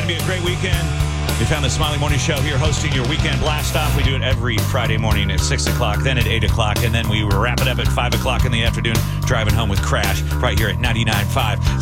to be a great weekend. We found the Smiley Morning Show here hosting your weekend blast off. We do it every Friday morning at 6 o'clock, then at 8 o'clock, and then we wrap it up at 5 o'clock in the afternoon, driving home with Crash right here at 99.5